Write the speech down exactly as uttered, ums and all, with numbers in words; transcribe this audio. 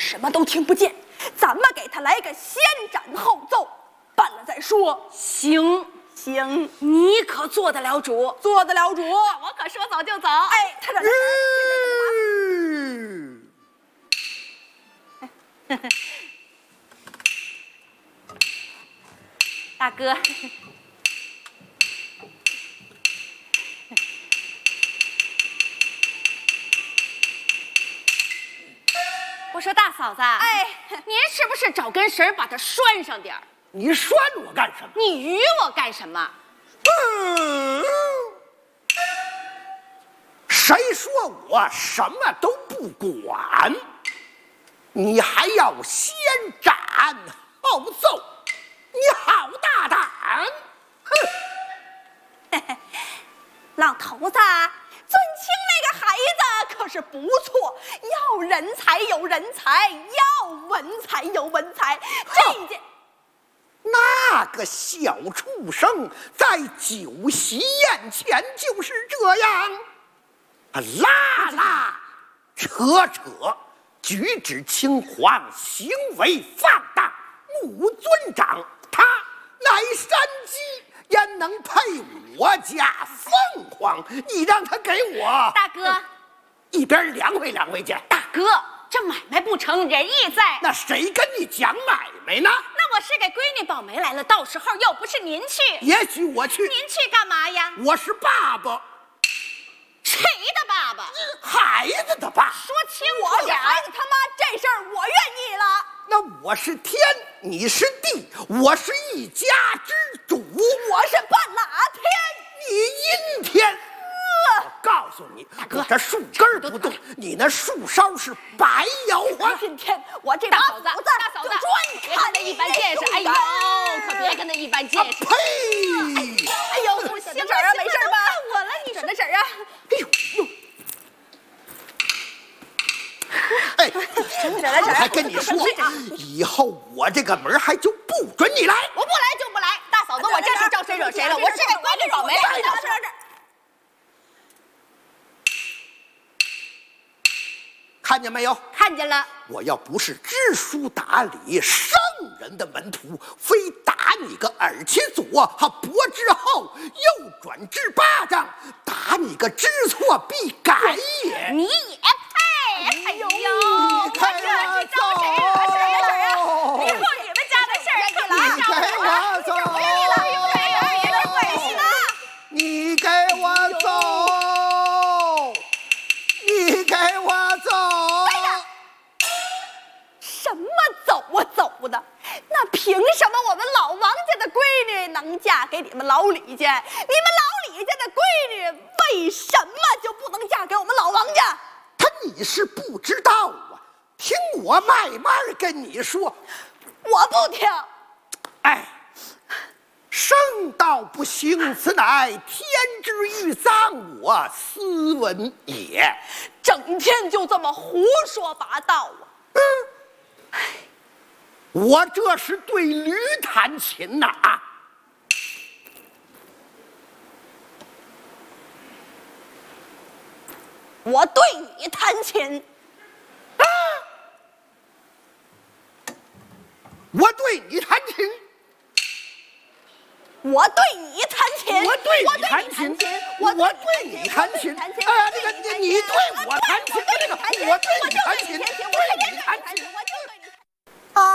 什么都听不见。咱们给他来个先斩后奏，办了再说。 行行， 你可做得了主？ 做得了主。 我可说走就走。 哎，他这这这大哥。我说大嫂子， 哎， 您是不是找根绳把它拴上点儿？ 你拴我干什么？ 你鱼我干什么？ 嗯，谁说我什么都不管？你还要先斩后奏？你好大胆！ 哼！老头子，尊卿那个孩子可是不错，要人才有人才，要文才有文才。这件那个小畜生在酒席宴前就是这样，拉拉扯扯，举止轻狂，行为放荡，目尊长。他乃山鸡，焉能配我家凤凰？你让他给我大哥一边凉快凉快去。 大哥，这买卖不成，仁义在。 那谁跟你讲买卖呢？ 那我是给闺女保媒来了，到时候要不是您去， 也许我去。 您去干嘛呀？ 我是爸爸。 谁的爸爸？ 孩子的爸。 说清我是楚点。 孩子他妈，这事儿我愿意了。 那我是天，你是地，我是一家之主。 我是半拉天， 你阴天。我告诉你，我这树根不动，你那树梢是白摇晃。 今天我这把大嫂子， 斧子大嫂子，别跟他一般见识。哎呦，可别跟他一般见识。 呸！ 哎呦，不行婶啊，没事吧？ 看我了，你婶的婶啊。 哎呦呦！哎，我还跟你说，以后我这个门还就不准你来。 我不来就不来，大嫂子，我这是招谁惹谁了？我是给闺女保媒来的。 看见没有？ 看见了。 我要不是知书达理、圣人的门徒，非打你个耳前左，哈脖之后，右转至巴掌，打你个知错必改也。 你也配？哎呦， 你我这是招谁惹谁了？以后你们家的事儿可别找我。 走！ 不愿意了，别没关系了。 你给我走！你给我走！ 什么走啊走的？那凭什么我们老王家的闺女能嫁给你们老李家？你们老李家的闺女为什么就不能嫁给我们老王家？ 他你是不知道啊，听我慢慢跟你说。 我不听。 哎，圣道不行，此乃天之欲臧我斯文也。 整天就这么胡说八道啊！ 嗯，我这是对驴弹琴呐啊！ 我对你弹琴啊！我对你弹琴。 我对你弹琴， 我对你弹琴，我对你弹琴，哎呀，这个你对我弹琴，这个我对你弹琴，对